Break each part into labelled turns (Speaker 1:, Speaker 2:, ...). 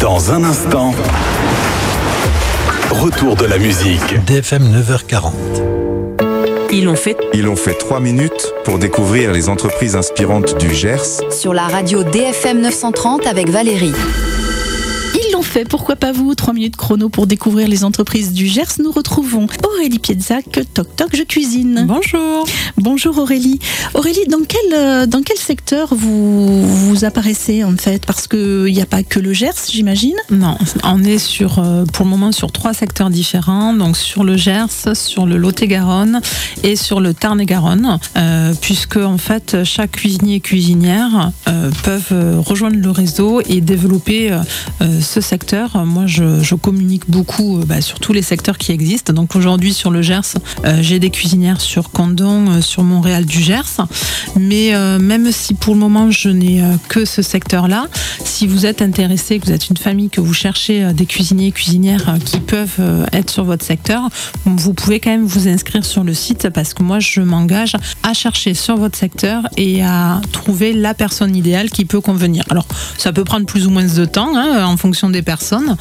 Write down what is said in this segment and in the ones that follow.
Speaker 1: Dans un instant, retour de la musique.
Speaker 2: DFM 9h40.
Speaker 3: Ils l'ont fait
Speaker 4: 3 minutes pour découvrir les entreprises inspirantes du Gers.
Speaker 5: Sur la radio DFM 930 avec Valérie.
Speaker 6: Ils l'ont fait, pourquoi pas vous? 3 minutes chrono pour découvrir les entreprises du Gers. Nous retrouvons Aurélie Pietzac, Toc Toc Je Cuisine.
Speaker 3: Bonjour.
Speaker 6: Bonjour Aurélie. Aurélie, dans quel secteur vous apparaissez en fait? Parce qu'il n'y a pas que le Gers, j'imagine.
Speaker 3: Non, on est pour le moment sur 3 secteurs différents, donc sur le Gers, sur le Lot-et-Garonne et sur le Tarn-et-Garonne, puisque en fait chaque cuisinier et cuisinière peuvent rejoindre le réseau et développer ce secteur. Moi je communique beaucoup sur tous les secteurs qui existent. Donc aujourd'hui sur le Gers, j'ai des cuisinières sur Condom, sur Montréal du Gers, mais même si pour le moment je n'ai que ce secteur-là, si vous êtes intéressé, que vous êtes une famille, que vous cherchez des cuisiniers et cuisinières qui peuvent être sur votre secteur, vous pouvez quand même vous inscrire sur le site, parce que moi je m'engage à chercher sur votre secteur et à trouver la personne idéale qui peut convenir. Alors ça peut prendre plus ou moins de temps en fonction des personnes,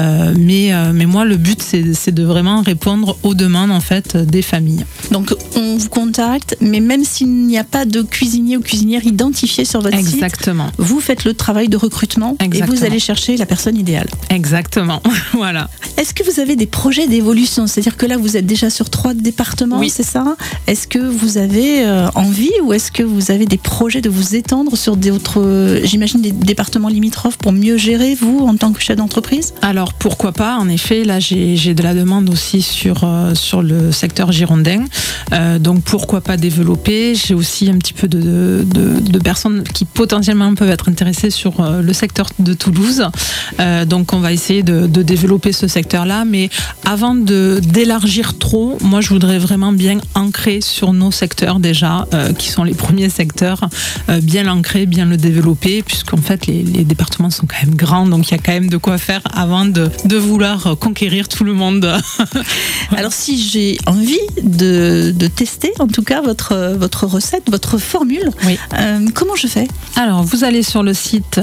Speaker 3: mais moi le but c'est de vraiment répondre aux demandes en fait des familles.
Speaker 6: Donc on vous contacte, mais même s'il n'y a pas de cuisinier ou cuisinière identifié sur votre site,
Speaker 3: exactement,
Speaker 6: vous faites le travail de recrutement.
Speaker 3: Exactement.
Speaker 6: Et vous allez chercher la personne idéale.
Speaker 3: Exactement, voilà.
Speaker 6: Est-ce que vous avez des projets d'évolution? C'est-à-dire que là vous êtes déjà sur 3 départements,
Speaker 3: oui.
Speaker 6: C'est ça? Est-ce que vous avez envie, ou est-ce que vous avez des projets de vous étendre sur d'autres, j'imagine, des départements limitrophes pour mieux gérer, vous, en tant que chef d'entreprise?
Speaker 3: Alors pourquoi pas, en effet, là j'ai de la demande aussi sur le secteur girondin, donc pourquoi pas développer. J'ai aussi un petit peu de personnes qui potentiellement peuvent être intéressées sur le secteur de Toulouse, donc on va essayer de développer ce secteur-là, mais avant d'élargir trop, moi je voudrais vraiment bien ancrer sur nos secteurs déjà, qui sont les premiers secteurs, bien l'ancrer, bien le développer, puisqu'en fait les départements sont quand même grands, donc il y a quand même de quoi faire avant de vouloir conquérir tout le monde.
Speaker 6: Alors si j'ai envie de tester en tout cas votre recette, votre formule,
Speaker 3: oui.
Speaker 6: Comment je fais?
Speaker 3: Alors vous allez sur le site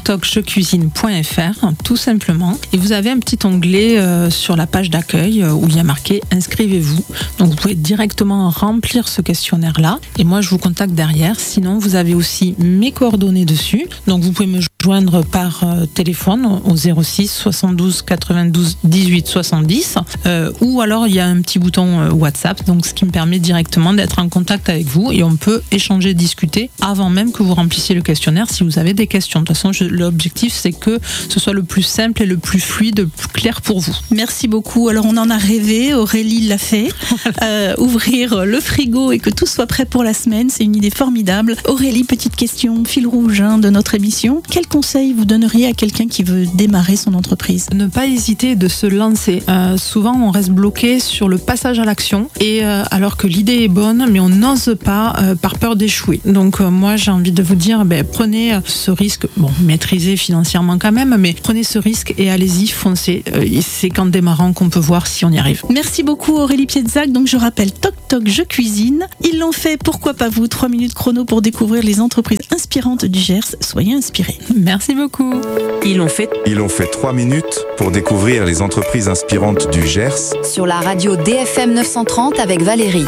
Speaker 3: toctocjecuisine.fr tout simplement, et vous avez un petit onglet sur la page d'accueil où il y a marqué inscrivez-vous. Donc vous pouvez directement remplir ce questionnaire là, et moi je vous contacte derrière. Sinon vous avez aussi mes coordonnées dessus, donc vous pouvez me joindre par téléphone au 06 72 92 18 70, ou alors il y a un petit bouton WhatsApp, donc ce qui me permet directement d'être en contact avec vous, et on peut échanger, discuter avant même que vous remplissiez le questionnaire si vous avez des questions. De toute façon l'objectif c'est que ce soit le plus simple et le plus fluide, le plus clair pour vous.
Speaker 6: Merci beaucoup. Alors on en a rêvé, Aurélie l'a fait. Ouvrir le frigo et que tout soit prêt pour la semaine, c'est une idée formidable. Aurélie, petite question, fil rouge de notre émission. Quel conseil vous donneriez à quelqu'un qui veut démarrer son entreprise?
Speaker 3: Ne pas hésiter de se lancer. Souvent on reste bloqué sur le passage à l'action, et alors que l'idée est bonne, mais on n'ose pas par peur d'échouer. Donc moi j'ai envie de vous dire, prenez ce risque, maîtrisez financièrement quand même, mais prenez ce risque et allez-y, foncez. C'est qu'en démarrant qu'on peut voir si on y arrive.
Speaker 6: Merci beaucoup Aurélie Pietzac. Donc je rappelle, Toc Toc Je Cuisine. Ils l'ont fait, pourquoi pas vous? 3 minutes chrono pour découvrir les entreprises inspirantes du Gers. Soyez inspirés.
Speaker 3: Merci beaucoup.
Speaker 5: Ils l'ont fait
Speaker 4: 3 minutes pour découvrir les entreprises inspirantes du Gers.
Speaker 5: sur la radio DFM 930 avec Valérie.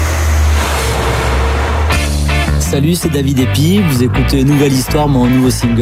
Speaker 7: Salut, c'est David Epi. Vous écoutez Nouvelle Histoire, mon nouveau single.